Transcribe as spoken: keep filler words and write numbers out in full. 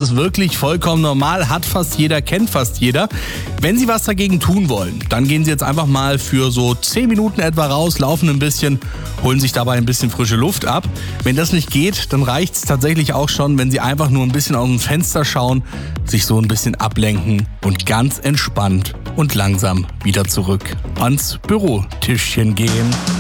ist wirklich vollkommen normal, hat fast jeder, kennt fast jeder. Wenn Sie was dagegen tun wollen, dann gehen Sie jetzt einfach mal für so zehn Minuten etwa raus, laufen ein bisschen, holen sich dabei ein bisschen frische Luft ab. Wenn das nicht geht, dann reicht es tatsächlich auch schon, wenn Sie einfach nur ein bisschen aus dem Fenster schauen, sich so ein bisschen ablenken und ganz entspannt und langsam wieder zurück ans Bürotischchen gehen.